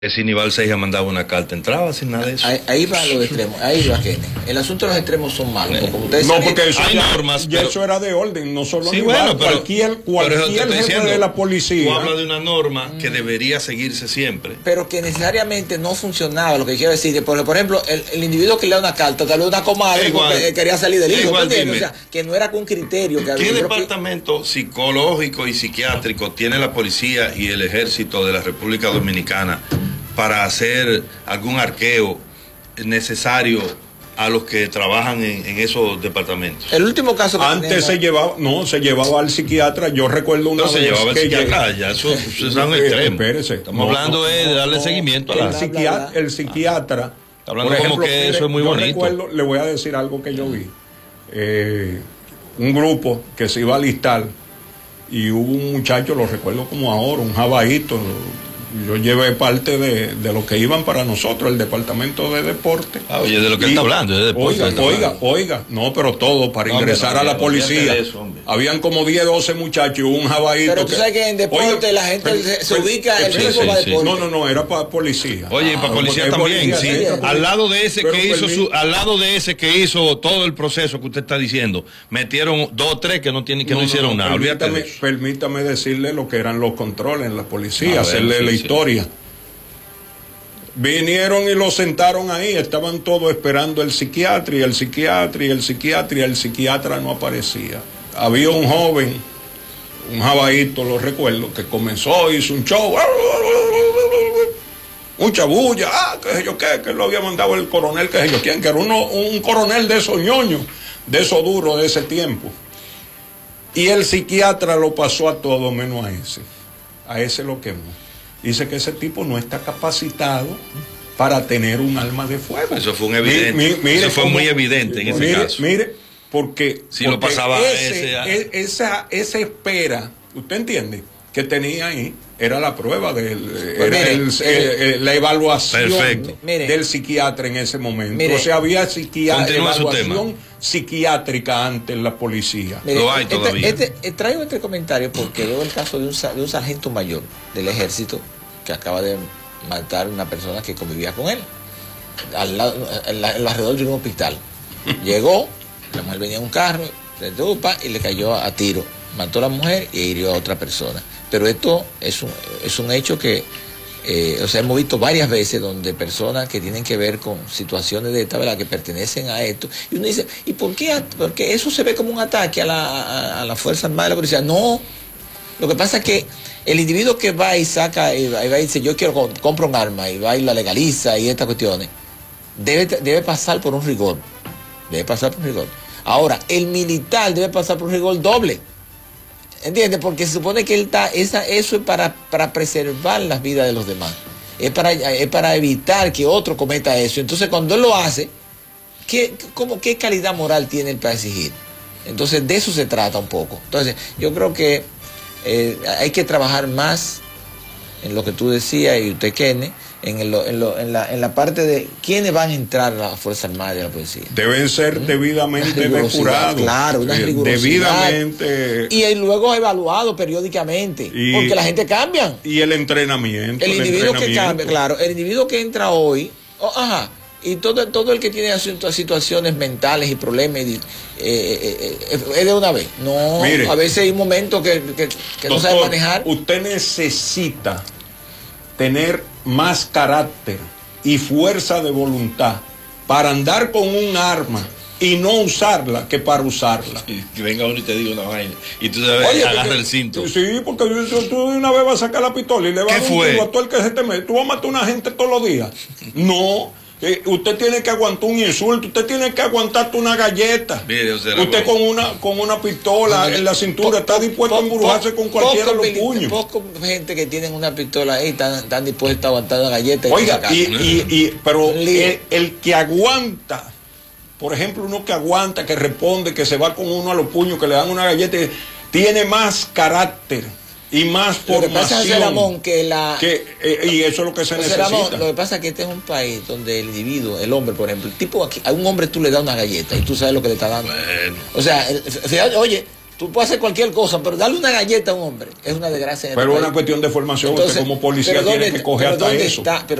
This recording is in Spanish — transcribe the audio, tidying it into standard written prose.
Si Nival Seija mandaba una carta, entraba sin nada de eso. Ahí va los extremos, ahí va Kenny. El asunto de los extremos son malos. Como ustedes no, saben, porque eso, hay normas, ya eso era de orden, no solo sí, Nival, bueno, pero, cualquier jefe diciendo, de la policía. Tú hablas de una norma que debería seguirse siempre. Pero que necesariamente no funcionaba, lo que quiero decir, que por ejemplo, el individuo que le da una carta, tal vez una comadre porque quería salir del hijo, o sea, que no era con criterio. Que ¿Qué departamento psicológico y psiquiátrico tiene la policía y el ejército de la República Dominicana para hacer algún arqueo necesario a los que trabajan en esos departamentos? El último caso que antes se llevaba al psiquiatra. Yo recuerdo una vez se llevaba al psiquiatra, ya eso es un extremo. Espérese, estamos hablando de darle seguimiento a el psiquiatra. Hablando por ejemplo, como que eso es muy bonito. Recuerdo, le voy a decir algo que yo vi. Un grupo que se iba a alistar y hubo un muchacho, lo recuerdo como ahora, un jabaíto. Yo llevé parte de lo que iban para nosotros, el departamento de deporte. Oye, de lo que él está hablando, de deporte. Oiga, no, pero todo para ingresar a la policía. Habían como 10, 12 muchachos y un jabaíto. Pero tú sabes que en deporte la gente se ubica el mismo para deporte. No, era para policía. Oye, para policía también, sí. Al lado de ese que hizo todo el proceso que usted está diciendo, metieron 2 o 3 que no hicieron nada. Permítame decirle lo que eran los controles en la policía, hacerle la historia. Vinieron y lo sentaron ahí, estaban todos esperando el psiquiatra y el psiquiatra no aparecía. Había un joven, un jabaíto, lo recuerdo, que comenzó, hizo un show, mucha bulla, qué sé yo qué, que lo había mandado el coronel, qué sé yo quién, que era un coronel de esos ñoños, de esos duros de ese tiempo. Y el psiquiatra lo pasó a todo menos a ese lo quemó. Dice que ese tipo no está capacitado para tener un arma de fuego. Eso fue eso fue muy evidente en ese caso. Mire, porque lo pasaba esa espera, ¿usted entiende? Que tenía ahí, era la prueba la evaluación del psiquiatra en ese momento. O sea, había evaluación psiquiátrica ante la policía. Lo hay todavía. Traigo este comentario porque veo el caso de un sargento mayor del ejército que acaba de matar a una persona que convivía con él alrededor de un hospital. Llegó, la mujer venía en un carro, y le cayó a tiro, mató a la mujer y hirió a otra persona. Pero esto es un hecho que hemos visto varias veces donde personas que tienen que ver con situaciones de esta, ¿verdad?, que pertenecen a esto, y uno dice, ¿y por qué? Porque eso se ve como un ataque a la Fuerza Armada de la Policía. No, lo que pasa es que el individuo que va y saca, y va y dice, yo compro un arma, y va y la legaliza, y estas cuestiones, debe pasar por un rigor. Ahora, el militar debe pasar por un rigor doble. ¿Entiendes? Porque se supone que eso es para preservar las vidas de los demás. Es para evitar que otro cometa eso. Entonces, cuando él lo hace, ¿qué calidad moral tiene él para exigir? Entonces, de eso se trata un poco. Entonces, yo creo que hay que trabajar más en lo que tú decías y usted, Kenny, en la parte de quiénes van a entrar a la Fuerza Armada y a la Policía. Deben ser debidamente depurados. Claro, una rigurosidad. Debidamente. Y luego evaluado periódicamente. Porque la gente cambia. Y el entrenamiento. El individuo que cambia, claro. El individuo que entra hoy, y todo el que tiene situaciones mentales y problemas es de una vez. No, mire, a veces hay un momento que doctor, no sabe manejar. Usted necesita tener más carácter y fuerza de voluntad para andar con un arma y no usarla que para usarla. Y que venga uno y te diga una vaina y tú agarra el cinto. Sí, porque tú de una vez vas a sacar la pistola y le vas a dar un tiro a todo el que se te mete. Tú vas a matar a una gente todos los días. No. Usted tiene que aguantar un insulto, usted tiene que aguantarte una galleta. Mire, usted con una pistola en la cintura está dispuesto a embrujarse con cualquiera de los puños. Poco gente que tienen una pistola ahí están dispuestos a aguantar una galleta. Oiga, pero el que aguanta, por ejemplo, uno que aguanta, que responde, que se va con uno a los puños, que le dan una galleta, tiene más carácter y más formación. Lo que pasa es, Ramón, y eso es lo que se necesita. Ramón, lo que pasa es que este es un país donde el individuo, el hombre, por ejemplo, el tipo aquí, a un hombre tú le das una galleta y tú sabes lo que le está dando. Bueno. O sea, oye, Tú puedes hacer cualquier cosa, pero darle una galleta a un hombre es una desgracia. Pero es una cuestión de formación. Entonces, usted como policía tiene que coger hasta eso.